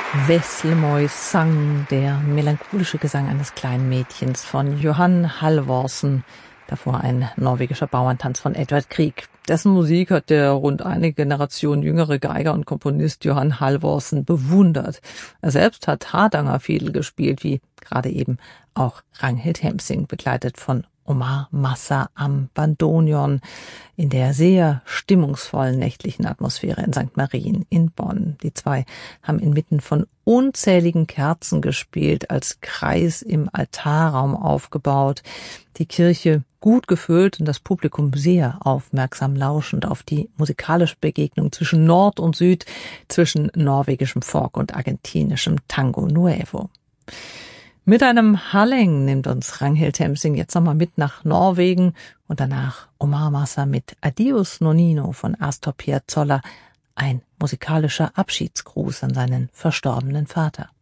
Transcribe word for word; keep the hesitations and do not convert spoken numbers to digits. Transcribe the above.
Veslemøy sang, der melancholische Gesang eines kleinen Mädchens von Johan Halvorsen, davor ein norwegischer Bauerntanz von Edvard Grieg. Dessen Musik hat der rund eine Generation jüngere Geiger und Komponist Johan Halvorsen bewundert. Er selbst hat Hardanger-Fiedel gespielt, wie gerade eben auch Ragnhild Hemsing, begleitet von Omar Massa am Bandoneon in der sehr stimmungsvollen nächtlichen Atmosphäre in Sankt Marien in Bonn. Die zwei haben inmitten von unzähligen Kerzen gespielt, als Kreis im Altarraum aufgebaut, die Kirche gut gefüllt und das Publikum sehr aufmerksam lauschend auf die musikalische Begegnung zwischen Nord und Süd, zwischen norwegischem Folk und argentinischem Tango Nuevo. Mit einem Halleng nimmt uns Ragnhild Hemsing jetzt nochmal mit nach Norwegen und danach Omar Massa mit Adios Nonino von Astor Piazzolla, ein musikalischer Abschiedsgruß an seinen verstorbenen Vater.